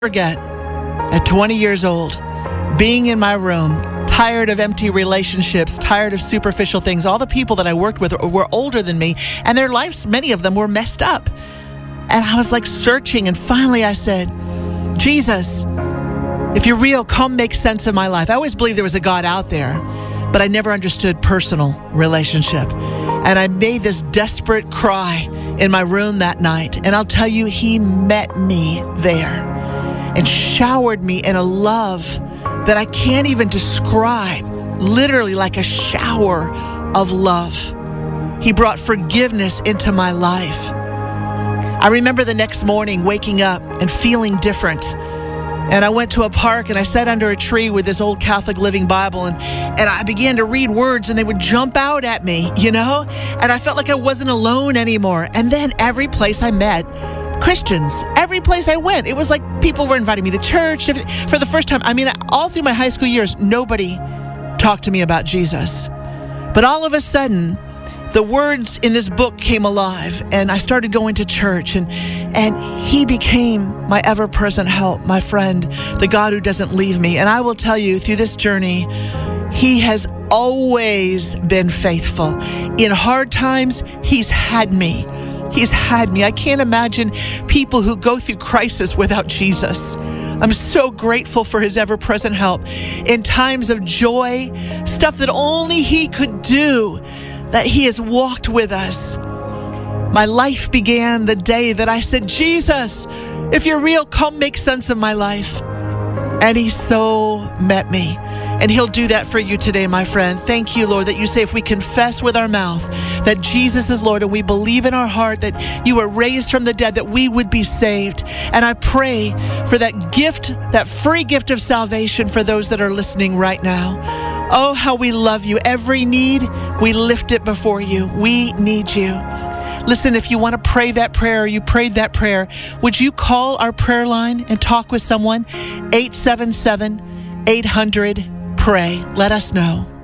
Forget, at 20 years old, being in my room, tired of empty relationships, tired of superficial things. All the people that I worked with were older than me, and their lives, many of them, were messed up. And I was like searching, and finally I said, Jesus, if you're real, come make sense of my life. I always believed there was a God out there, but I never understood personal relationship. And I made this desperate cry in my room that night. And I'll tell you, he met me there and showered me in a love that I can't even describe, literally like a shower of love. He brought forgiveness into my life. I remember the next morning waking up and feeling different. And I went to a park and I sat under a tree with this old Catholic Living Bible and I began to read words and they would jump out at me, you know? And I felt like I wasn't alone anymore. And then every place I met, Christians, every place I went, it was like people were inviting me to church. For the first time, all through my high school years, nobody talked to me about Jesus. But all of a sudden, the words in this book came alive, and I started going to church, and he became my ever-present help, my friend, the God who doesn't leave me. And I will tell you, through this journey, he has always been faithful. In hard times, he's had me. He's had me. I can't imagine people who go through crisis without Jesus. I'm so grateful for his ever-present help in times of joy, stuff that only he could do, that he has walked with us. My life began the day that I said, Jesus, if you're real, come make sense of my life. And he so met me. And he'll do that for you today, my friend. Thank you, Lord, that you say if we confess with our mouth that Jesus is Lord and we believe in our heart that you were raised from the dead, that we would be saved. And I pray for that gift, that free gift of salvation for those that are listening right now. Oh, how we love you. Every need, we lift it before you. We need you. Listen, if you want to pray that prayer, or you prayed that prayer, would you call our prayer line and talk with someone? 877-800-PRAY. Let us know.